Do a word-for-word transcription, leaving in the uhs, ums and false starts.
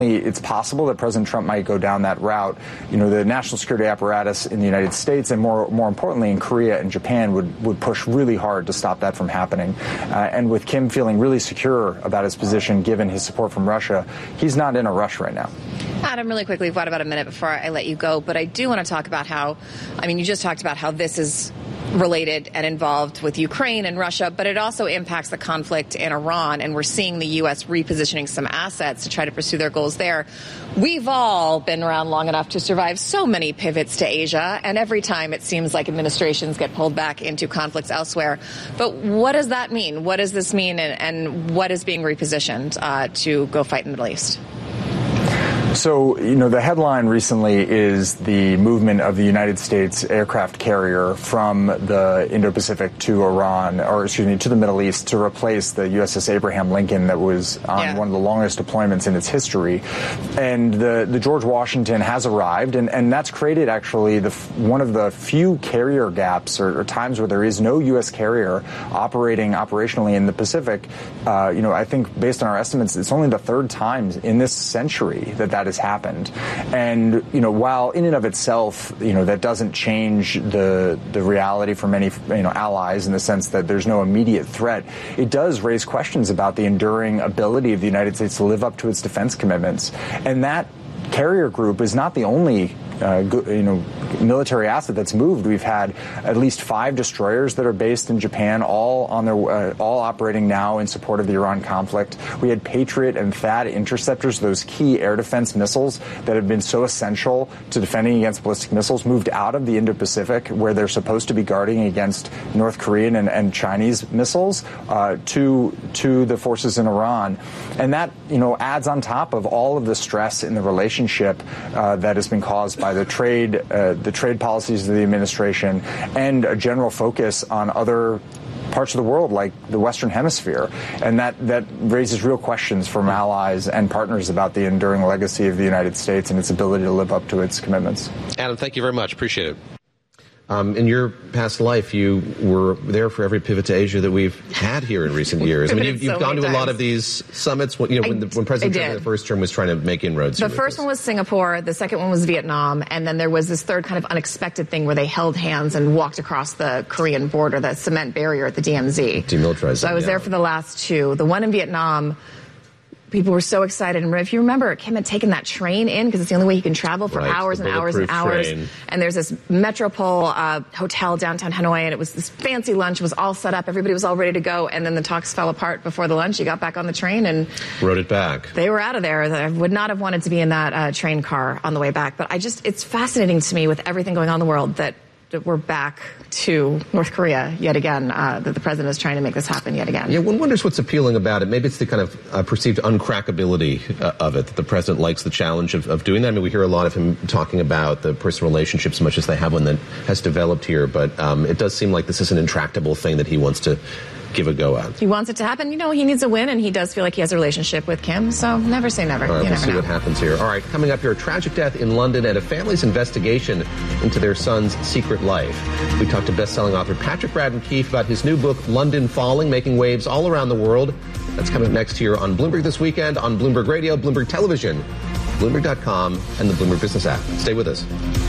It's possible that President Trump might go down that route. You know, the national security apparatus in the United States and more more importantly in Korea and Japan would, would push really hard to stop that from happening. Uh, and with Kim feeling really secure about his position, given his support from Russia, he's not in a rush right now. Adam, really quickly, we've got about a minute before I let you go, but I do want to talk about how, I mean, you just talked about how this is related and involved with Ukraine and Russia, but it also impacts the conflict in Iran, and we're seeing the U S repositioning some assets to try to pursue their goals there. We've all been around long enough to survive so many pivots to Asia, and every time it seems like administrations get pulled back into conflicts elsewhere. But what does that mean? What does this mean, and, and what is being repositioned uh, to go fight in the Middle East? So, you know, the headline recently is the movement of the United States aircraft carrier from the Indo-Pacific to Iran, or excuse me, to the Middle East to replace the U S S Abraham Lincoln that was on yeah. one of the longest deployments in its history. And the, the George Washington has arrived, and, and that's created actually the one of the few carrier gaps or, or times where there is no U S carrier operating operationally in the Pacific. Uh, you know, I think based on our estimates, it's only the third time in this century that that has happened. And, you know, while in and of itself, you know, that doesn't change the the reality for many, you know, allies in the sense that there's no immediate threat, it does raise questions about the enduring ability of the United States to live up to its defense commitments. And that carrier group is not the only Uh, you know, military asset that's moved. We've had at least five destroyers that are based in Japan, all on their, uh, all operating now in support of the Iran conflict. We had Patriot and THAAD interceptors, those key air defense missiles that have been so essential to defending against ballistic missiles, moved out of the Indo-Pacific, where they're supposed to be guarding against North Korean and, and Chinese missiles, uh, to to the forces in Iran, and that, you know, adds on top of all of the stress in the relationship uh, that has been caused by the trade, uh, the trade policies of the administration, and a general focus on other parts of the world like the Western Hemisphere. And that, that raises real questions from allies and partners about the enduring legacy of the United States and its ability to live up to its commitments. Adam, thank you very much. Appreciate it. Um, in your past life, you were there for every pivot to Asia that we've had here in recent years. I mean, you've, you've so gone to times. a lot of these summits. When, you know, when, the, when President Trump in the first term was trying to make inroads. The first one was Singapore. The second one was Vietnam. And then there was this third kind of unexpected thing where they held hands and walked across the Korean border, the cement barrier at the D M Z. Demilitarized. So I was yeah. there for the last two. The one in Vietnam, people were so excited. And if you remember, Kim had taken that train in because it's the only way you can travel for right, hours and hours and hours. Train. And there's this Metropole uh, hotel downtown Hanoi, and it was this fancy lunch. It was all set up. Everybody was all ready to go. And then the talks fell apart before the lunch. You got back on the train and rode it back. They were out of there. I would not have wanted to be in that uh, train car on the way back. But I just, it's fascinating to me with everything going on in the world that we're back to North Korea yet again, uh, that the president is trying to make this happen yet again. Yeah, one wonders what's appealing about it. Maybe it's the kind of uh, perceived uncrackability uh, of it, that the president likes the challenge of, of doing that. I mean, we hear a lot of him talking about the personal relationships, as much as they have one that has developed here. But um, it does seem like this is an intractable thing that he wants to give a go at. He wants it to happen. You know, he needs a win, and he does feel like he has a relationship with Kim, so never say never. All right, you we'll see know. what happens here. All right, coming up here, a tragic death in London and a family's investigation into their son's secret life. We talked to best-selling author Patrick Radden Keefe about his new book, London Falling, making waves all around the world. That's coming up next here on Bloomberg This Weekend, on Bloomberg Radio, Bloomberg Television, Bloomberg dot com, and the Bloomberg Business app. Stay with us.